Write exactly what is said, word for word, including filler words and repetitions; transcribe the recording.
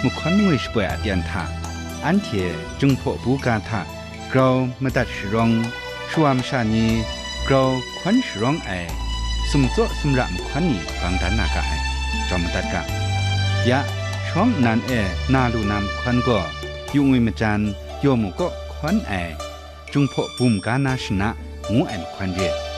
มุขวันงวยสป่วยอาเดียนทาอันเทจุงพอบูกาทาเรามาตัดสรองชวามชานีเราควันสรองไอสมโจสมระมุขวันนี้บางดันนากาไอจอมตัดกะยะช่องนันเอนาลูนามควันก็ยุงวิมจันโยมุก็ควันไอจุงพอบุมกานาชนะงูแอนควันเย